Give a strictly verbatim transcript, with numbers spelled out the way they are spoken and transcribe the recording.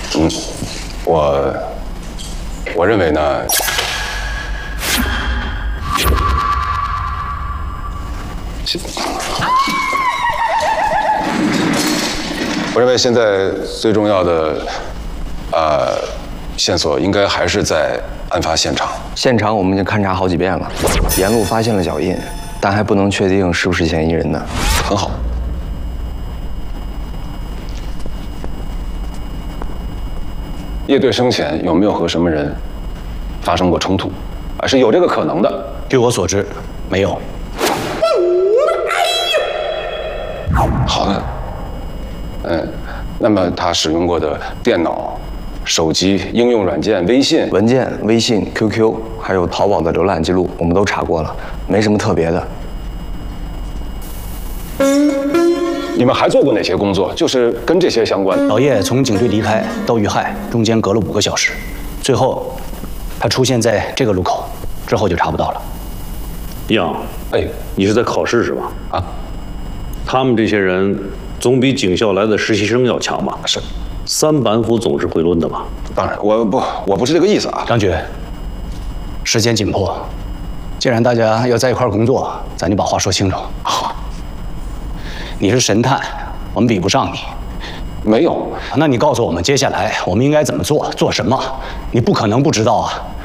嗯，我我认为呢，我认为现在最重要的呃线索应该还是在案发现场。 现场我们已经勘察好几遍了，沿路发现了脚印，但还不能确定是不是嫌疑人呢。 很好。叶队生前有没有和什么人发生过冲突？啊，是有这个可能的。 据我所知，没有。 好的。嗯，那么他使用过的电脑、手机、应用软件、微信、 文件、微信、Q Q， 还有淘宝的浏览记录，我们都查过了，没什么特别的。 你们还做过哪些工作？就是跟这些相关的。 老叶从警队离开到遇害中间隔了五个小时，最后他出现在这个路口，之后就查不到了。 杨， 哎， 你是在考试是吧？ 啊， 他们这些人总比警校来的实习生要强吧？ 是。 三板斧总是会抡的吧？ 当然，我不，我不是这个意思啊。 张局，时间紧迫，既然大家要在一块儿工作，咱就把话说清楚。 好。 你是神探，我们比不上你。 没有。 那你告诉我们，接下来我们应该怎么做，做什么？你不可能不知道啊。